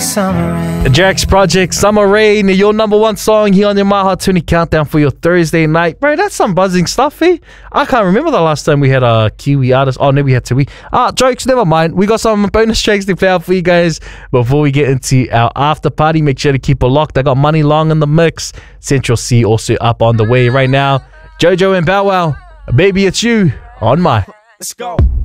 Summer The Jax Project, Summer Rain, your number one song here on your My Hot 20 countdown for your Thursday night. Bro, that's some buzzing stuff, eh? I can't remember the last time we had a Kiwi artist. Oh, no, we had Tiwi. Jokes, never mind. We got some bonus tracks to play out for you guys before we get into our after party. Make sure to keep it locked. I got Money Long in the mix. Central C also up on the way right now. Jojo and Bow Wow, Baby It's You on my. Let's go.